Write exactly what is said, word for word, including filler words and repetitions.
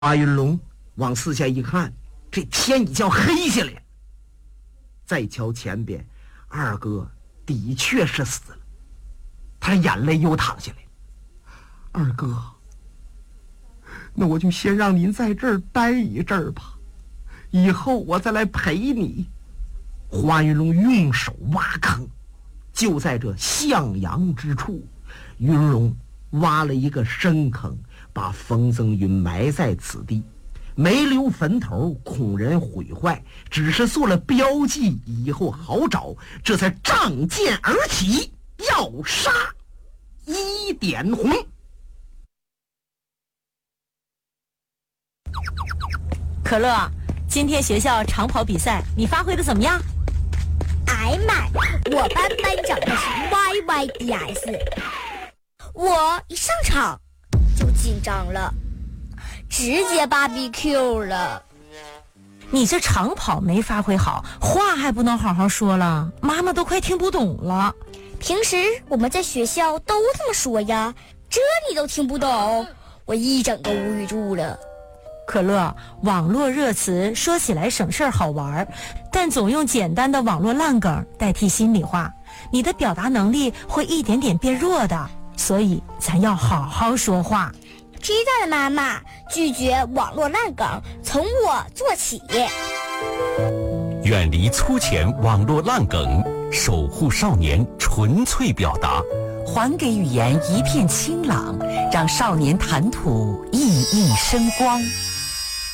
马云龙往四下一看，这天已经黑下来。再瞧前边，二哥的确是死了，他眼泪又淌下来。二哥，那我就先让您在这儿待一阵儿吧，以后我再来陪你。华云龙用手挖坑，就在这向阳之处，云龙挖了一个深坑，把冯增云埋在此地，没留坟头，恐人毁坏，只是做了标记，以后好找。这才仗剑而起，要杀一点红。 可乐，今天学校长跑比赛你发挥的怎么样？ 哎妈，我班班长他是 Y Y D S， 我一上场就紧张了，直接 B B Q 了。 你这长跑没发挥好，话还不能好好说了，妈妈都快听不懂了。 平时我们在学校都这么说呀，这你都听不懂，我一整个无语住了。 可乐，网络热词说起来省事儿好玩，但总用简单的网络烂梗代替心里话，你的表达能力会一点点变弱的，所以咱要好好说话。 知道了，妈妈，拒绝网络烂梗，从我做起。 远离粗浅网络烂梗，守护少年纯粹表达， 还给语言一片清朗，让少年谈吐熠熠生光。